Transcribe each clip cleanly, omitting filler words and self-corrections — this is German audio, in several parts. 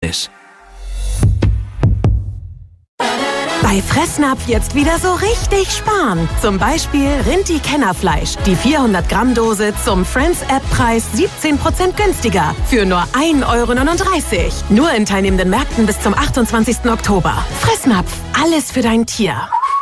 praktisch. Bei Fressnapf jetzt wieder so richtig sparen. Zum Beispiel Rinti-Kennerfleisch. Die 400-Gramm-Dose zum Friends-App-Preis 17% günstiger. Für nur 1,39 €. Nur in teilnehmenden Märkten bis zum 28. Oktober. Fressnapf. Alles für dein Tier.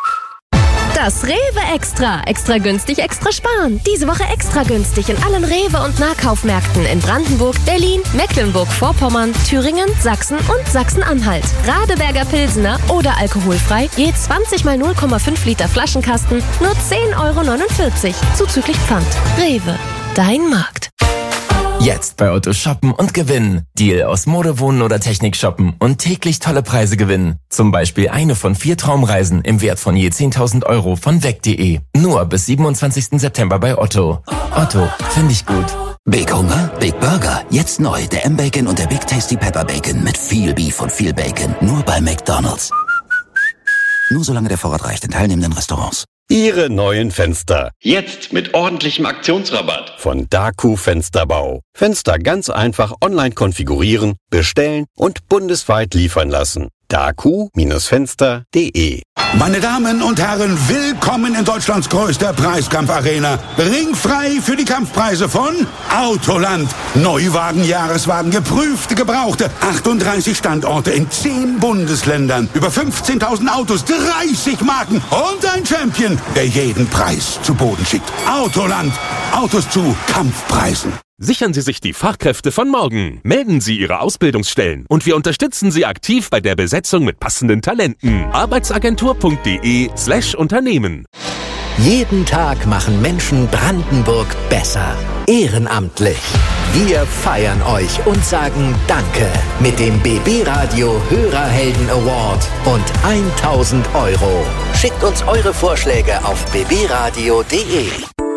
Das Rewe Extra. Extra günstig, extra sparen. Diese Woche extra günstig in allen Rewe- und Nahkaufmärkten in Brandenburg, Berlin, Mecklenburg-Vorpommern, Thüringen, Sachsen und Sachsen-Anhalt. Radeberger Pilsener oder alkoholfrei, je 20 mal 0,5 Liter Flaschenkasten, nur 10,49 € zuzüglich Pfand. Rewe, dein Markt. Jetzt bei Otto shoppen und gewinnen. Deal aus Mode, Wohnen oder Technik shoppen und täglich tolle Preise gewinnen. Zum Beispiel eine von 4 Traumreisen im Wert von je 10.000 € von weg.de. Nur bis 27. September bei Otto. Otto, finde ich gut. Big Hunger, Big Burger. Jetzt neu, der M-Bacon und der Big Tasty Pepper Bacon mit viel Beef und viel Bacon. Nur bei McDonald's. Nur solange der Vorrat reicht in teilnehmenden Restaurants. Ihre neuen Fenster. Jetzt mit ordentlichem Aktionsrabatt. Von Daku Fensterbau. Fenster ganz einfach online konfigurieren, bestellen und bundesweit liefern lassen. daku-fenster.de. Meine Damen und Herren, willkommen in Deutschlands größter Preiskampfarena. Ringfrei für die Kampfpreise von Autoland. Neuwagen, Jahreswagen, geprüfte, gebrauchte. 38 Standorte in 10 Bundesländern. Über 15.000 Autos, 30 Marken und ein Champion, der jeden Preis zu Boden schickt. Autoland. Autos zu Kampfpreisen. Sichern Sie sich die Fachkräfte von morgen. Melden Sie Ihre Ausbildungsstellen und wir unterstützen Sie aktiv bei der Besetzung mit passenden Talenten. Arbeitsagentur.de/Unternehmen. Jeden Tag machen Menschen Brandenburg besser. Ehrenamtlich. Wir feiern euch und sagen Danke mit dem BB Radio Hörerhelden Award und 1.000 €. Schickt uns eure Vorschläge auf bbradio.de.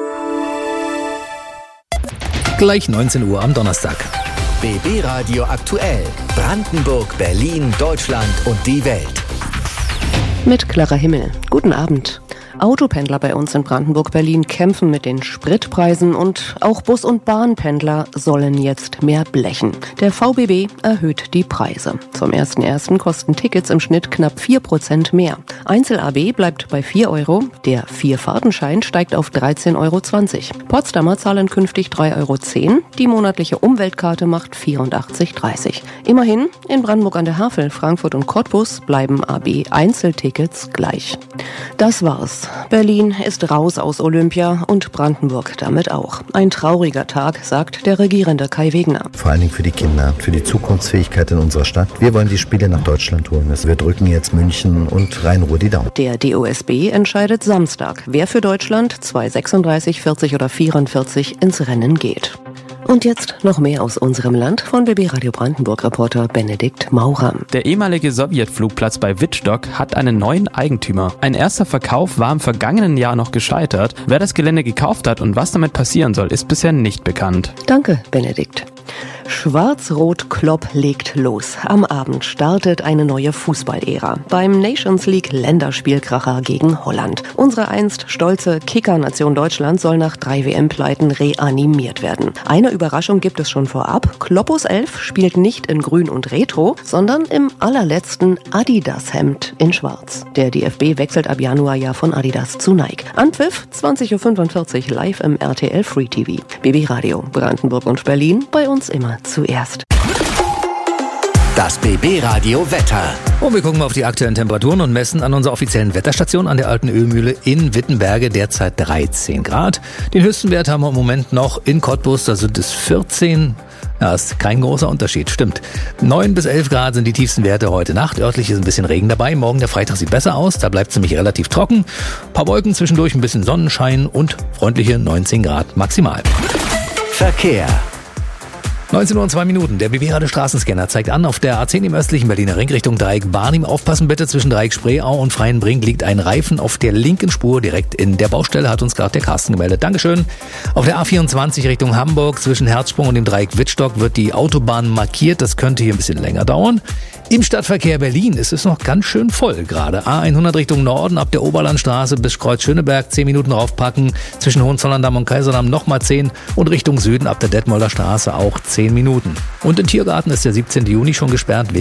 Gleich 19 Uhr am Donnerstag. BB Radio aktuell. Brandenburg, Berlin, Deutschland und die Welt. Mit Clara Himmel. Guten Abend. Autopendler bei uns in Brandenburg-Berlin kämpfen mit den Spritpreisen und auch Bus- und Bahnpendler sollen jetzt mehr blechen. Der VBB erhöht die Preise. Zum 1.1. kosten Tickets im Schnitt knapp 4% mehr. Einzel-AB bleibt bei 4 €, der 4-Fahrtenschein steigt auf 13,20 €. Potsdamer zahlen künftig 3,10 €, die monatliche Umweltkarte macht 84,30 €. Immerhin, in Brandenburg an der Havel, Frankfurt und Cottbus bleiben AB-Einzeltickets gleich. Das war's. Berlin ist raus aus Olympia und Brandenburg damit auch. Ein trauriger Tag, sagt der regierende Kai Wegener. Vor allen Dingen für die Kinder, für die Zukunftsfähigkeit in unserer Stadt. Wir wollen die Spiele nach Deutschland holen. Wir drücken jetzt München und Rhein-Ruhr die Daumen. Der DOSB entscheidet Samstag, wer für Deutschland 2:36, 40 oder 44 ins Rennen geht. Und jetzt noch mehr aus unserem Land von BB Radio Brandenburg-Reporter Benedikt Maurer. Der ehemalige Sowjetflugplatz bei Wittstock hat einen neuen Eigentümer. Ein erster Verkauf war im vergangenen Jahr noch gescheitert. Wer das Gelände gekauft hat und was damit passieren soll, ist bisher nicht bekannt. Danke, Benedikt. Schwarz-Rot-Klopp legt los. Am Abend startet eine neue Fußballära beim Nations League Länderspielkracher gegen Holland. Unsere einst stolze Kicker-Nation Deutschland soll nach 3 WM-Pleiten reanimiert werden. Eine Überraschung gibt es schon vorab. Kloppos 11 spielt nicht in Grün und Retro, sondern im allerletzten Adidas-Hemd in Schwarz. Der DFB wechselt ab Januar ja von Adidas zu Nike. Anpfiff 20:45 Uhr live im RTL Free TV. BB Radio Brandenburg und Berlin, bei uns immer zuerst. Das BB Radio Wetter. Und wir gucken mal auf die aktuellen Temperaturen und messen an unserer offiziellen Wetterstation an der Alten Ölmühle in Wittenberge derzeit 13 Grad. Den höchsten Wert haben wir im Moment noch in Cottbus, da sind es 14. Ja, ist kein großer Unterschied, stimmt. 9 bis 11 Grad sind die tiefsten Werte heute Nacht. Örtlich ist ein bisschen Regen dabei. Morgen der Freitag sieht besser aus. Da bleibt es nämlich relativ trocken. Ein paar Wolken zwischendurch, ein bisschen Sonnenschein und freundliche 19 Grad maximal. Verkehr. 19 Uhr und 2 Minuten. Der BB-Radio Straßenscanner zeigt an, auf der A10 im östlichen Berliner Ring Richtung Dreieck Barnim. Aufpassen bitte, zwischen Dreieck Spreeau und Freienbrink liegt ein Reifen auf der linken Spur direkt in der Baustelle, hat uns gerade der Carsten gemeldet. Dankeschön. Auf der A24 Richtung Hamburg zwischen Herzsprung und dem Dreieck Wittstock wird die Autobahn markiert. Das könnte hier ein bisschen länger dauern. Im Stadtverkehr Berlin ist es noch ganz schön voll gerade. A100 Richtung Norden ab der Oberlandstraße bis Kreuz Schöneberg 10 Minuten raufpacken. Zwischen Hohenzollern-Damm und Kaiserdamm nochmal 10 und Richtung Süden ab der Detmolder Straße auch 10 Minuten. Und im Tiergarten ist der 17. Juni schon gesperrt